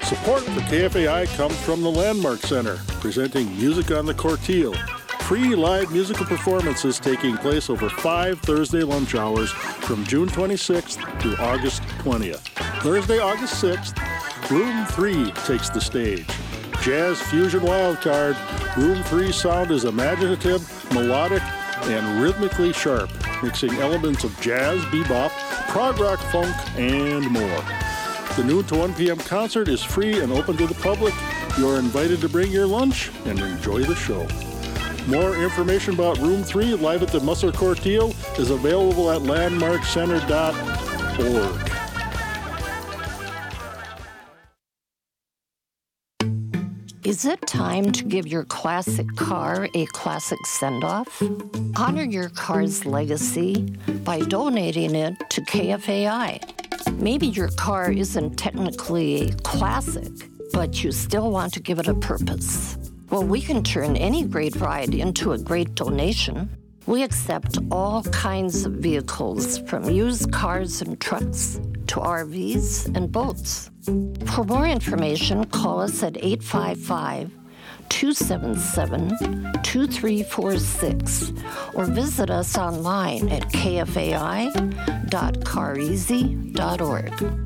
Support for KFAI comes from the Landmark Center, presenting Music on the Corteil. Free live musical performances taking place over 5 Thursday lunch hours from June 26th to August 20th. Thursday, August 6th, Room 3 takes the stage. Jazz Fusion Wildcard, Room 3 sound is imaginative, melodic, and rhythmically sharp, mixing elements of jazz, bebop, prog rock, funk, and more. The noon to 1 p.m. concert is free and open to the public. You are invited to bring your lunch and enjoy the show. More information about Room 3 live at the Musser Corteil is available at landmarkcenter.org. Is it time to give your classic car a classic send-off? Honor your car's legacy by donating it to KFAI. Maybe your car isn't technically a classic, but you still want to give it a purpose. Well, we can turn any great ride into a great donation. We accept all kinds of vehicles, from used cars and trucks to RVs and boats. For more information, call us at 855-277-2346 or visit us online at kfai.careasy.org.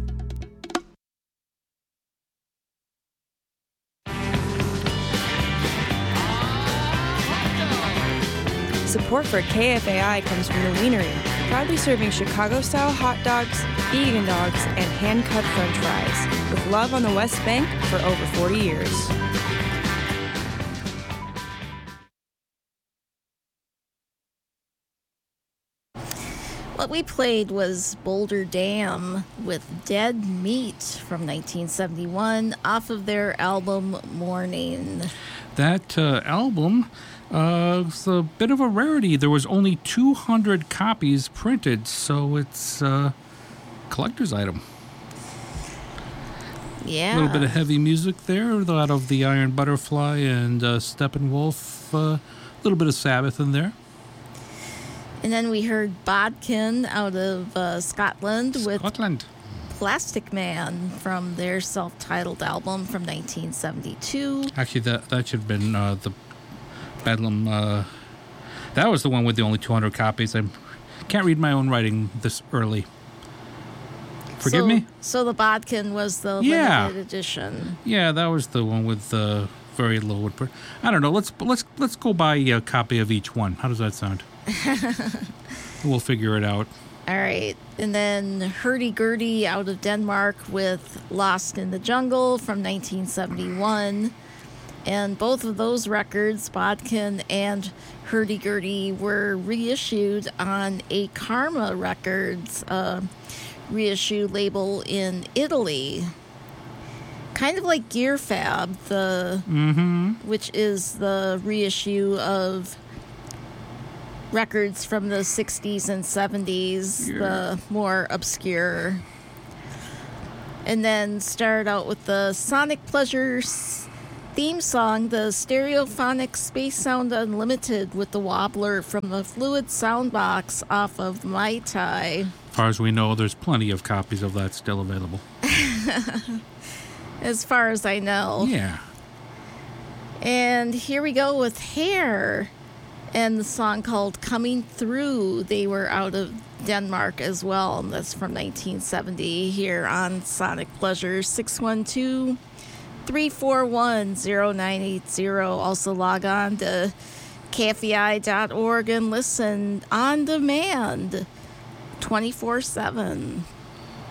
Support for KFAI comes from the Wienery, proudly serving Chicago-style hot dogs, vegan dogs, and hand-cut french fries, with love on the West Bank for over 40 years. What we played was Boulder Dam with Dead Meat from 1971 off of their album Morning. That album was a bit of a rarity. There was only 200 copies printed, so it's a collector's item. Yeah. A little bit of heavy music there, out of the Iron Butterfly and Steppenwolf. A little bit of Sabbath in there. And then we heard Bodkin out of Scotland with Plastic Man from their self-titled album from 1972. Actually, that should have been the Bedlam. That was the one with the only 200 copies. I can't read my own writing this early. Forgive me? So the Bodkin was the limited edition. Yeah, that was the one with the very low wood. I don't know. Let's go buy a copy of each one. How does that sound? We'll figure it out. All right. And then Hurdy-Gurdy out of Denmark with Lost in the Jungle from 1971. And both of those records, Bodkin and Hurdy-Gurdy, were reissued on a Karma Records reissue label in Italy. Kind of like Gear Fab, which is the reissue of records from the 60s and 70s, the more obscure. And then started out with the Sonic Pleasures theme song, the Stereophonic Space Sound Unlimited with the Wobbler from the Fluid Soundbox off of Mai Tai. As far as we know, there's plenty of copies of that still available. As far as I know. Yeah. And here we go with Hair and the song called Coming Through. They were out of Denmark as well, and that's from 1970 here on Sonic Pleasure. 612-341-0980. Also log on to kfei.org and listen on demand 24/7.